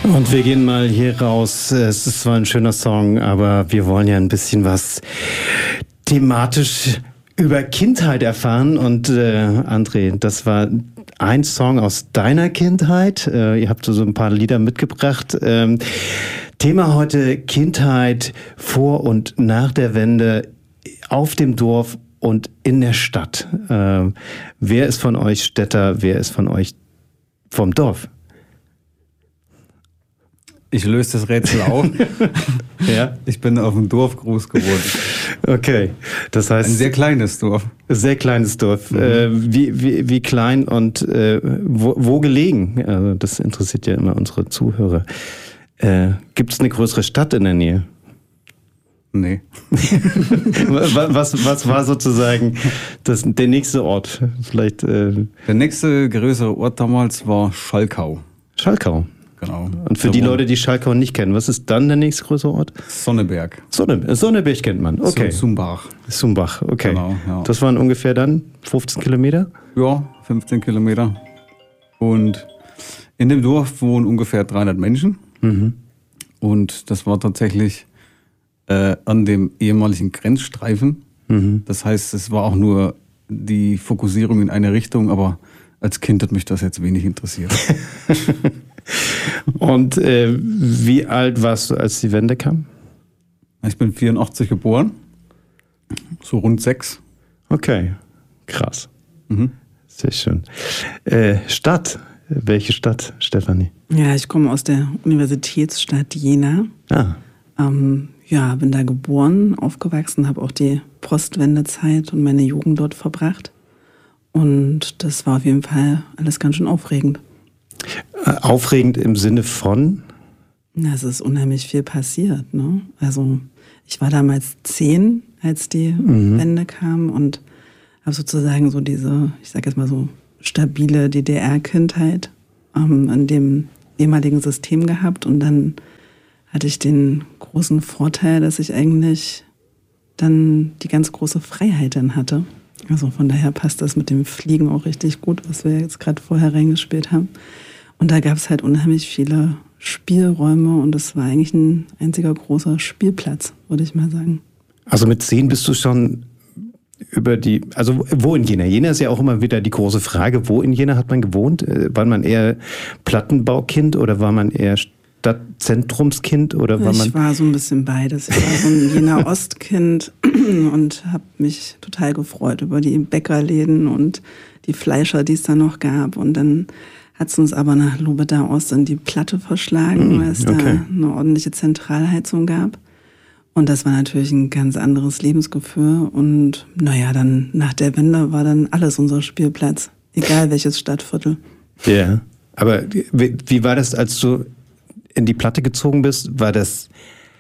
Und wir gehen mal hier raus. Es ist zwar ein schöner Song, aber wir wollen ja ein bisschen was thematisch über Kindheit erfahren. Und André, das war ein Song aus deiner Kindheit. Ihr habt so ein paar Lieder mitgebracht. Thema heute Kindheit vor und nach der Wende auf dem Dorf und in der Stadt. Wer ist von euch Städter? Wer ist von euch vom Dorf? Ich löse das Rätsel auf. Ja? Ich bin auf dem Dorf groß geworden. Okay, das heißt... Ein sehr kleines Dorf. Sehr kleines Dorf. Wie klein und wo gelegen? Also das interessiert ja immer unsere Zuhörer. Gibt es eine größere Stadt in der Nähe? Nee. Was war sozusagen der nächste Ort? Vielleicht. Der nächste größere Ort damals war Schalkau. Schalkau. Genau. Und für die Leute, die Schalkau nicht kennen, was ist dann der nächste größere Ort? Sonneberg. Sonneberg kennt man, okay. Sumbach. Sumbach, okay. Genau, ja. Das waren ungefähr dann 15 Kilometer? Ja, 15 Kilometer. Und in dem Dorf wohnen ungefähr 300 Menschen. Mhm. Und das war tatsächlich an dem ehemaligen Grenzstreifen. Mhm. Das heißt, es war auch nur die Fokussierung in eine Richtung, aber als Kind hat mich das jetzt wenig interessiert. Und wie alt warst du, als die Wende kam? Ich bin 84 geboren, so rund 6. Okay, krass. Mhm. Sehr schön. Stadt, welche Stadt, Stefanie? Ja, ich komme aus der Universitätsstadt Jena. Ah. Ja, bin da geboren, aufgewachsen, habe auch die Postwendezeit und meine Jugend dort verbracht. Und das war auf jeden Fall alles ganz schön aufregend. Aufregend im Sinne von? Na, es ist unheimlich viel passiert, ne? Also ich war damals 10, als die Wende kam und habe sozusagen so diese, ich sag jetzt mal so, stabile DDR-Kindheit in dem ehemaligen System gehabt. Und dann hatte ich den großen Vorteil, dass ich eigentlich dann die ganz große Freiheit dann hatte. Also von daher passt das mit dem Fliegen auch richtig gut, was wir jetzt gerade vorher reingespielt haben. Und da gab es halt unheimlich viele Spielräume und es war eigentlich ein einziger großer Spielplatz, würde ich mal sagen. Also mit 10 bist du schon also wo in Jena? Jena ist ja auch immer wieder die große Frage, wo in Jena hat man gewohnt? War man eher Plattenbaukind oder war man eher Stadtzentrumskind oder war man? Ich war so ein bisschen beides. Ich war so ein Jena Ostkind und habe mich total gefreut über die Bäckerläden und die Fleischer, die es da noch gab. Und dann hat es uns aber nach Lobedau Ost in die Platte verschlagen, weil es da eine ordentliche Zentralheizung gab. Und das war natürlich ein ganz anderes Lebensgefühl. Und naja, dann nach der Wende war dann alles unser Spielplatz, egal welches Stadtviertel. Ja, aber wie war das, als du in die Platte gezogen bist? War das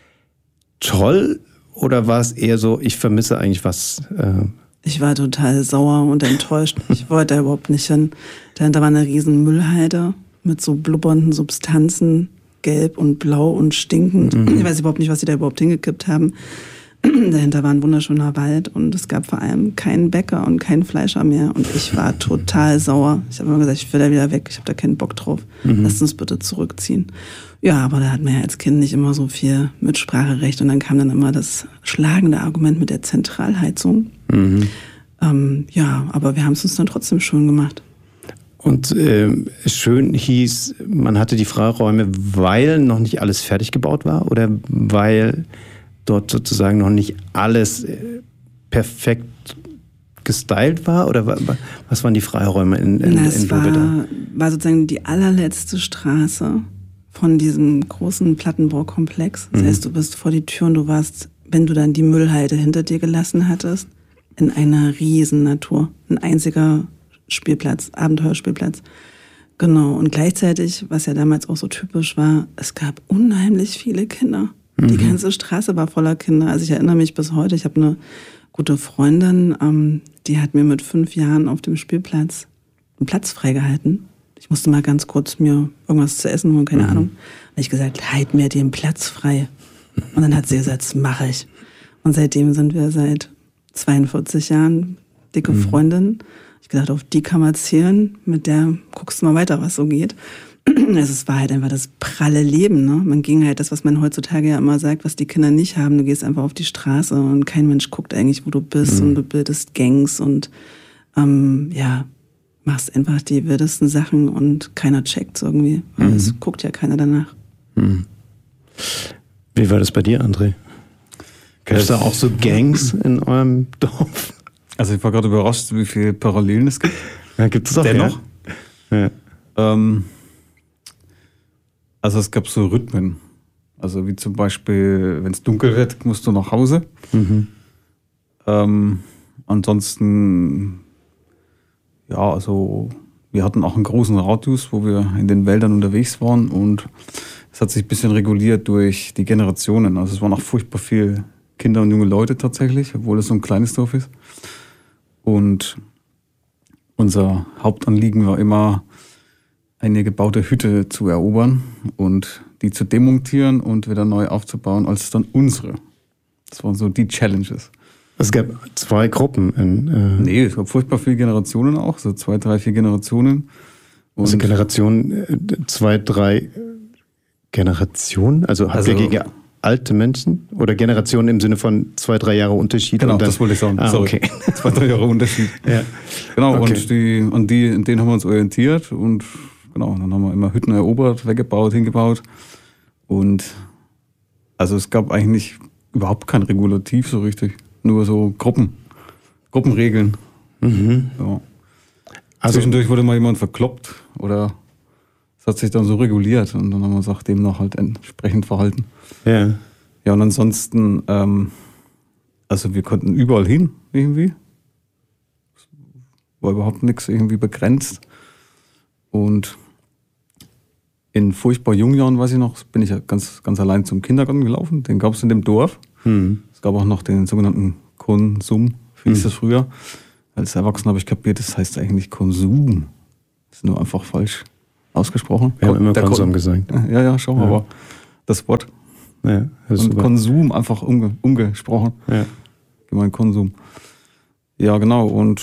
toll oder war es eher so, ich vermisse eigentlich was? Ich war total sauer und enttäuscht. Ich wollte da überhaupt nicht hin. Dahinter war eine riesen Müllhalde mit so blubbernden Substanzen, gelb und blau und stinkend. Ich weiß überhaupt nicht, was sie da überhaupt hingekippt haben. Dahinter war ein wunderschöner Wald und es gab vor allem keinen Bäcker und keinen Fleischer mehr. Und ich war total sauer. Ich habe immer gesagt, ich will da wieder weg, ich habe da keinen Bock drauf. Lasst uns bitte zurückziehen. Ja, aber da hat man ja als Kind nicht immer so viel Mitspracherecht. Und dann kam dann immer das schlagende Argument mit der Zentralheizung. Ja, aber wir haben es uns dann trotzdem schön gemacht. Und schön hieß, man hatte die Freiräume, weil noch nicht alles fertig gebaut war oder weil dort sozusagen noch nicht alles perfekt gestylt war? Oder was waren die Freiräume in Lobedau? War sozusagen die allerletzte Straße von diesem großen Plattenbaukomplex. Das heißt, du bist vor die Tür und du warst, wenn du dann die Müllhalde hinter dir gelassen hattest, in einer riesen Natur. Ein einziger Spielplatz, Abenteuerspielplatz. Genau. Und gleichzeitig, was ja damals auch so typisch war, es gab unheimlich viele Kinder. Die ganze Straße war voller Kinder. Also ich erinnere mich bis heute, ich habe eine gute Freundin, die hat mir mit 5 Jahren auf dem Spielplatz einen Platz freigehalten. Ich musste mal ganz kurz mir irgendwas zu essen holen, keine Ahnung. Da habe ich gesagt, halt mir den Platz frei. Und dann hat sie gesagt, das mache ich. Und seitdem sind wir seit 42 Jahren dicke Freundin. Ich gedacht, auf die kann man zählen, mit der guckst du mal weiter, was so geht. es war halt einfach das pralle Leben, ne? Man ging halt das, was man heutzutage ja immer sagt, was die Kinder nicht haben. Du gehst einfach auf die Straße und kein Mensch guckt eigentlich, wo du bist und du bildest Gangs und machst einfach die wildesten Sachen und keiner checkt's irgendwie. Weil es guckt ja keiner danach. Wie war das bei dir, André? Gab es da auch so Gangs in eurem Dorf? Also ich war gerade überrascht, wie viele Parallelen es gibt. Ja, gibt es auch dennoch. Ja. Also es gab so Rhythmen. Also wie zum Beispiel, wenn es dunkel wird, musst du nach Hause. Ansonsten, ja, also wir hatten auch einen großen Radius, wo wir in den Wäldern unterwegs waren und es hat sich ein bisschen reguliert durch die Generationen. Also es waren auch furchtbar viele Kinder und junge Leute tatsächlich, obwohl es so ein kleines Dorf ist. Und unser Hauptanliegen war immer, eine gebaute Hütte zu erobern und die zu demontieren und wieder neu aufzubauen als dann unsere. Das waren so die Challenges. Es gab 2 Gruppen. Nee, es gab furchtbar viele Generationen auch, so 2, 3, 4 Generationen. Und also Generationen, 2, 3 Generationen? Also habt ihr gegen alte Menschen? Oder Generationen im Sinne von 2, 3 Jahre Unterschied? Genau, und dann, das wollte ich sagen. Sorry. Okay. 2, 3 Jahre Unterschied. Ja. Genau, Okay. und in denen haben wir uns orientiert und genau, dann haben wir immer Hütten erobert, weggebaut, hingebaut. Und also es gab eigentlich überhaupt kein Regulativ so richtig. Nur so Gruppenregeln. Ja. Also, Zwischendurch wurde mal jemand verkloppt oder es hat sich dann so reguliert und dann haben wir uns auch demnach halt entsprechend verhalten. ja. Ja, und ansonsten, also wir konnten überall hin irgendwie. War überhaupt nichts irgendwie begrenzt. Und in furchtbar jungen Jahren, weiß ich noch, bin ich ja ganz allein zum Kindergarten gelaufen. Den gab es in dem Dorf. Es gab auch noch den sogenannten Konsum, wie hieß das früher. Als Erwachsener habe ich kapiert, das heißt eigentlich Konsum. Das ist nur einfach falsch ausgesprochen. Wir haben immer Konsum gesagt. Ja, schon, aber das Wort. Ja, das Und Konsum einfach umgesprochen. Ja. Gemein Konsum. Ja, genau. Und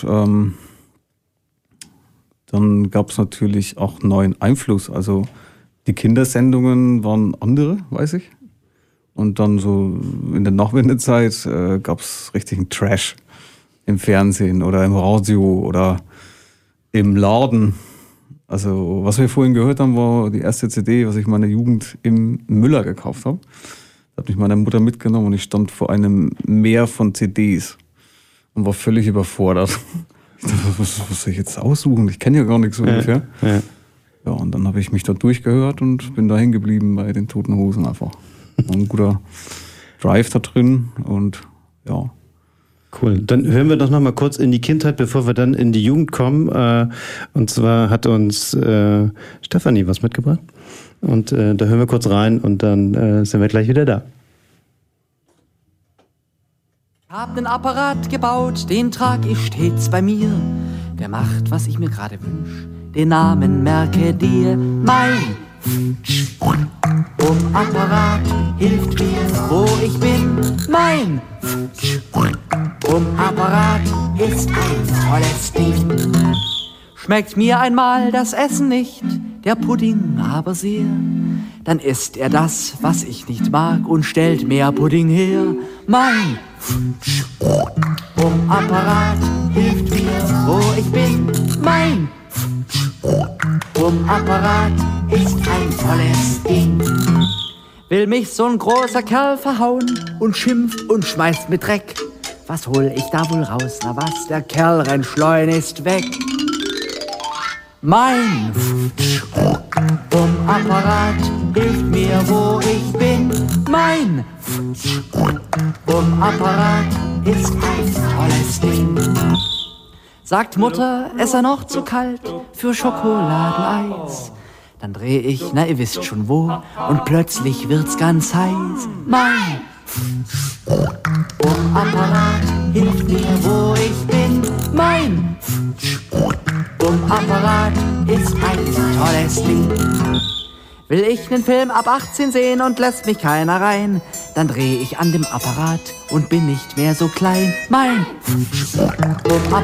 dann gab es natürlich auch neuen Einfluss. Also die Kindersendungen waren andere, weiß ich. Und dann so in der Nachwendezeit gab es richtigen Trash im Fernsehen oder im Radio oder im Laden. Also was wir vorhin gehört haben, war die erste CD, was ich in meiner Jugend im Müller gekauft habe. Da hat mich meine Mutter mitgenommen und ich stand vor einem Meer von CDs und war völlig überfordert. Ich dachte, was soll ich jetzt aussuchen? Ich kenne ja gar nichts so ungefähr. Ja, und dann habe ich mich da durchgehört und bin da hängen geblieben bei den Toten Hosen einfach. Ein guter Drive da drin und ja. Cool. Dann hören wir doch noch mal kurz in die Kindheit, bevor wir dann in die Jugend kommen. Und zwar hat uns Stefanie was mitgebracht. Und da hören wir kurz rein und dann sind wir gleich wieder da. Ich hab nen Apparat gebaut, den trag ich stets bei mir. Der macht, was ich mir gerade wünsch. Den Namen merke dir, mein Apparat hilft mir, wo ich bin. Mein Apparat ist ein tolles Ding. Schmeckt mir einmal das Essen nicht, der Pudding aber sehr, dann isst er das, was ich nicht mag und stellt mehr Pudding her. Mein Apparat hilft mir, wo ich bin. Mein Apparat ist ein tolles Ding. Will mich so ein großer Kerl verhauen und schimpft und schmeißt mit Dreck. Was hol ich da wohl raus? Na was, der Kerl rennt schleunigst weg. Mein Apparat hilft mir, wo ich bin. Mein Apparat ist ein tolles Ding. Sagt Mutter, es sei noch zu kalt für Schokoladeneis. Dann dreh ich, na ihr wisst schon wo, und plötzlich wird's ganz heiß. Mein Apparat hilft mir, wo ich bin. Mein Apparat ist ein tolles Ding. Will ich nen Film ab 18 sehen und lässt mich keiner rein, dann dreh ich an dem Apparat und bin nicht mehr so klein. Mein Apparat